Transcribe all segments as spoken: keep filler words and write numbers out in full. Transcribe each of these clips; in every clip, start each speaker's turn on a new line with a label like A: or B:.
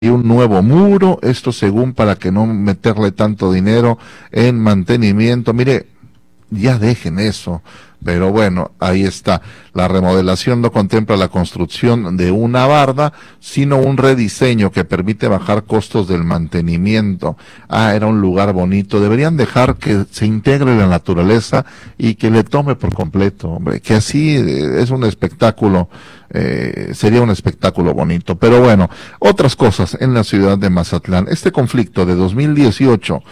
A: y un nuevo muro, esto según para que no meterle tanto dinero en mantenimiento. Mire, ya dejen eso, pero bueno, ahí está. La remodelación no contempla la construcción de una barda, sino un rediseño que permite bajar costos del mantenimiento. Ah, era un lugar bonito. Deberían dejar que se integre la naturaleza y que le tome por completo, hombre, que así es un espectáculo, eh, sería un espectáculo bonito. Pero bueno, otras cosas en la ciudad de Mazatlán. Este conflicto de dos mil dieciocho,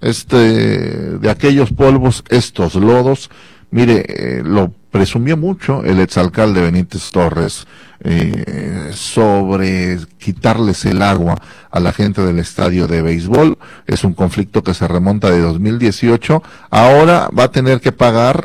A: este, de aquellos polvos, estos lodos, mire, eh, lo presumió mucho el exalcalde Benítez Torres, eh, sobre quitarles el agua a la gente del estadio de béisbol. Es un conflicto que se remonta de dos mil dieciocho, ahora va a tener que pagar,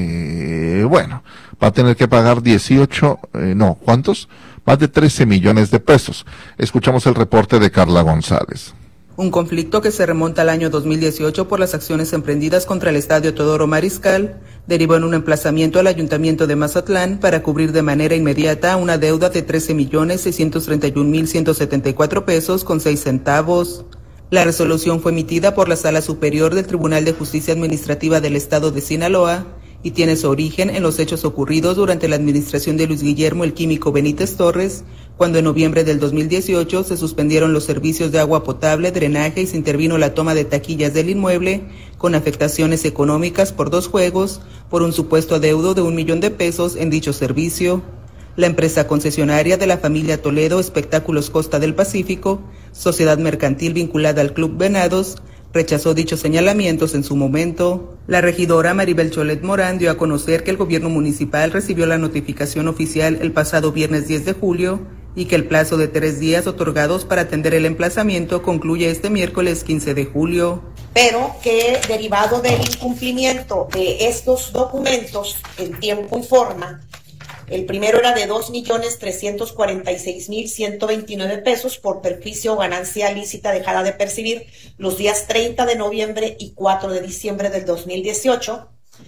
A: eh, bueno, va a tener que pagar dieciocho, eh, no, ¿cuántos? Más de trece millones de pesos. Escuchamos el reporte de Carla González.
B: Un conflicto que se remonta al año dos mil dieciocho por las acciones emprendidas contra el estadio Teodoro Mariscal derivó en un emplazamiento al Ayuntamiento de Mazatlán para cubrir de manera inmediata una deuda de trece millones seiscientos treinta y un mil ciento setenta y cuatro pesos con seis centavos. La resolución fue emitida por la Sala Superior del Tribunal de Justicia Administrativa del Estado de Sinaloa y tiene su origen en los hechos ocurridos durante la administración de Luis Guillermo el Químico Benítez Torres, cuando en noviembre del dos mil dieciocho se suspendieron los servicios de agua potable, drenaje y se intervino la toma de taquillas del inmueble, con afectaciones económicas por dos juegos, por un supuesto adeudo de un millón de pesos en dicho servicio. La empresa concesionaria de la familia Toledo Espectáculos Costa del Pacífico, sociedad mercantil vinculada al Club Venados, rechazó dichos señalamientos en su momento. La regidora Maribel Cholet Morán dio a conocer que el gobierno municipal recibió la notificación oficial el pasado viernes diez de julio y que el plazo de tres días otorgados para atender el emplazamiento concluye este miércoles quince de julio.
C: Pero que derivado del incumplimiento de estos documentos en tiempo y forma, el primero era de dos millones trescientos cuarenta y seis mil ciento veintinueve pesos por perjuicio o ganancia lícita dejada de percibir los días treinta de noviembre y cuatro de diciembre del dos mil dieciocho.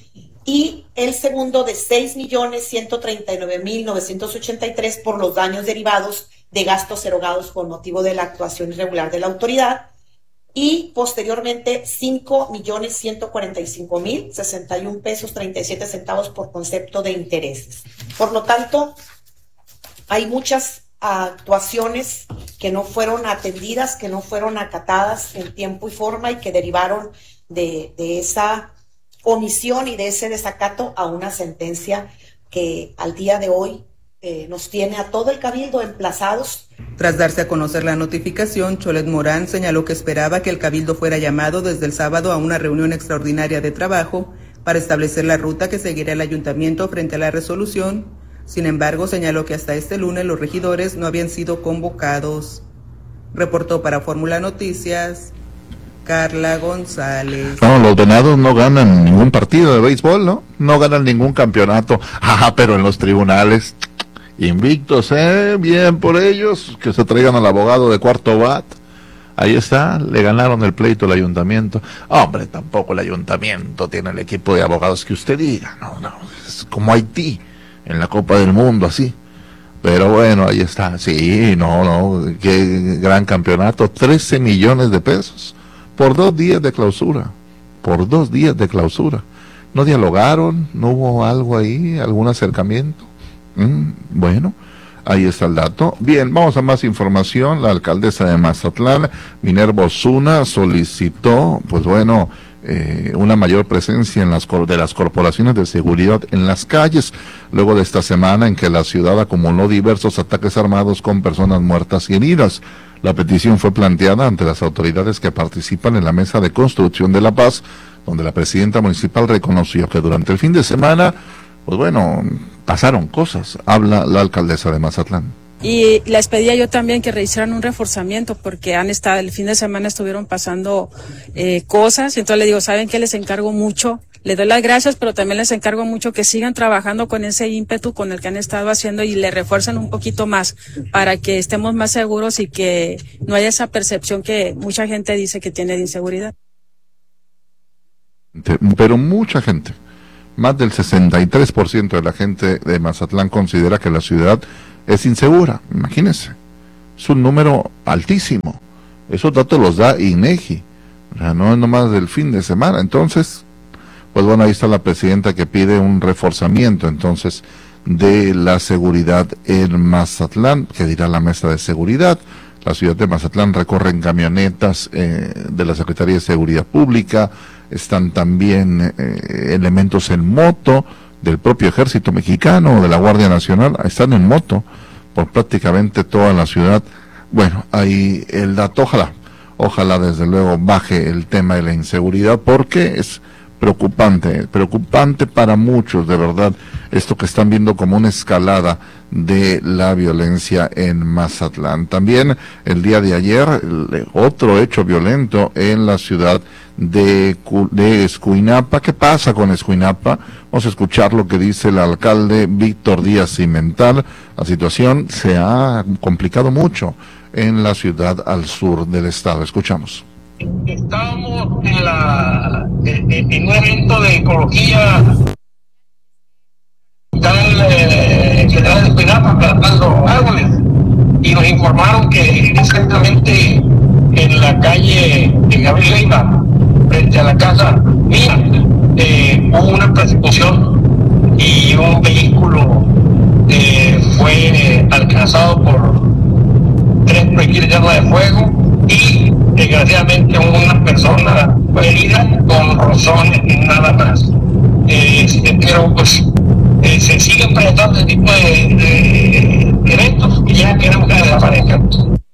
C: Y el segundo de seis millones ciento treinta y nueve mil novecientos ochenta y tres por los daños derivados de gastos erogados con motivo de la actuación irregular de la autoridad. Y posteriormente cinco millones ciento cuarenta y cinco mil sesenta y un pesos treinta y siete centavos por concepto de intereses. Por lo tanto, hay muchas actuaciones que no fueron atendidas, que no fueron acatadas en tiempo y forma y que derivaron de, de esa omisión y de ese desacato a una sentencia que al día de hoy eh, nos tiene a todo el cabildo emplazados.
B: Tras darse a conocer la notificación, Cholet Morán señaló que esperaba que el cabildo fuera llamado desde el sábado a una reunión extraordinaria de trabajo para establecer la ruta que seguirá el ayuntamiento frente a la resolución. Sin embargo, señaló que hasta este lunes los regidores no habían sido convocados. Reportó para Fórmula Noticias, Carla González.
A: No, los Venados no ganan ningún partido de béisbol, ¿no? No ganan ningún campeonato. Ajá, pero en los tribunales, invictos, ¿eh? Bien por ellos, que se traigan al abogado de cuarto bat. Ahí está, le ganaron el pleito al ayuntamiento. Hombre, tampoco el ayuntamiento tiene el equipo de abogados que usted diga. No, no, es como Haití en la Copa del Mundo, así. Pero bueno, ahí está. Sí, no, no, qué gran campeonato. trece millones de pesos por dos días de clausura. Por dos días de clausura. ¿No dialogaron? ¿No hubo algo ahí? ¿Algún acercamiento? Mm, bueno, ahí está el dato. Bien, vamos a más información. La alcaldesa de Mazatlán, Minerva Osuna, solicitó, pues bueno, eh, una mayor presencia en las de las corporaciones de seguridad en las calles, luego de esta semana en que la ciudad acumuló diversos ataques armados con personas muertas y heridas. La petición fue planteada ante las autoridades que participan en la mesa de construcción de la paz, donde la presidenta municipal reconoció que durante el fin de semana, pues bueno, pasaron cosas. Habla la alcaldesa de Mazatlán.
D: Y les pedía yo también que realizaran un reforzamiento porque han estado, el fin de semana estuvieron pasando eh, cosas, entonces le digo, ¿saben qué? Les encargo mucho, les doy las gracias, pero también les encargo mucho que sigan trabajando con ese ímpetu con el que han estado haciendo y le refuercen un poquito más para que estemos más seguros y que no haya esa percepción que mucha gente dice que tiene de inseguridad.
A: Pero mucha gente, más del sesenta y tres por ciento de la gente de Mazatlán considera que la ciudad es insegura, imagínense. Es un número altísimo. Esos datos los da INEGI. O sea, no es nomás del fin de semana. Entonces, pues bueno, ahí está la presidenta que pide un reforzamiento, entonces, de la seguridad en Mazatlán. ¿Qué dirá la mesa de seguridad? La ciudad de Mazatlán recorren camionetas eh, de la Secretaría de Seguridad Pública, están también eh, elementos en moto del propio Ejército Mexicano o de la Guardia Nacional, están en moto por prácticamente toda la ciudad. Bueno, ahí el dato, ojalá, ojalá desde luego baje el tema de la inseguridad, porque es preocupante, preocupante para muchos, de verdad, esto que están viendo como una escalada de la violencia en Mazatlán. También el día de ayer, el, otro hecho violento en la ciudad de, de Escuinapa. ¿Qué pasa con Escuinapa? Vamos a escuchar lo que dice el alcalde Víctor Díaz Cimental. La situación se ha complicado mucho en la ciudad al sur del estado. Escuchamos.
E: Estábamos en, la, en, en un evento de ecología tal eh, General de Escuinapa plantando árboles y nos informaron que exactamente en la calle de Gabriel Leiva, frente a la casa mía, eh, hubo una persecución y un vehículo eh, fue alcanzado por tres proyectiles de arma de fuego y desgraciadamente una persona fue herida con rozones y nada más. Eh, pero pues eh, se siguen presentando este tipo de, de, de eventos y ya queremos que desaparezcan.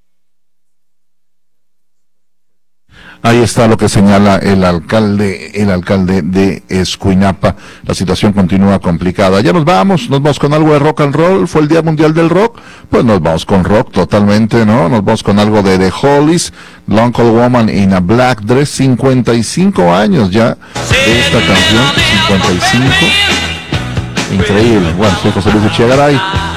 A: Ahí está lo que señala el alcalde, el alcalde de Escuinapa. La situación continúa complicada. Ya nos vamos, nos vamos con algo de rock and roll. Fue el Día Mundial del Rock. Pues nos vamos con rock totalmente, ¿no? Nos vamos con algo de The Hollies, Lonely Woman in a Black Dress. cincuenta y cinco años ya de esta canción, cincuenta y cinco. Increíble. Bueno, soy José Luis Echegaray.